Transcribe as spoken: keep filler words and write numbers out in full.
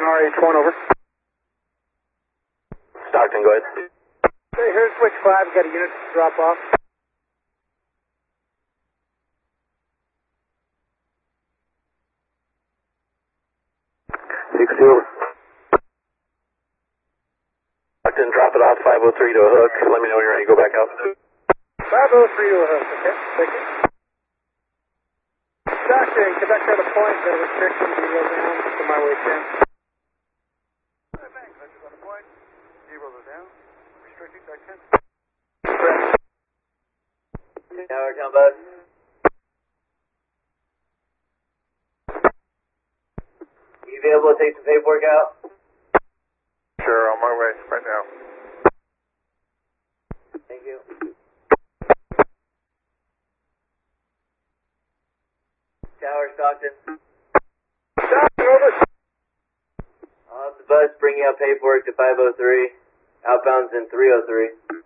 R H one, over. Stockton, go ahead. Okay, here's switch five, got a unit to drop off. six two. Stockton, drop it off five oh three to a hook. Let me know when you're ready to go back out. five oh three to a hook, okay, thank you. Stockton, Quebec got a point, got a restriction, zero down, to my way ten. Tower, come bus. You be able to take some paperwork out? Sure, on my way right now. Thank you. Tower, Stockton. Stockton, over. I'll have the bus bring you out paperwork to five oh three. Outbound's in three oh three.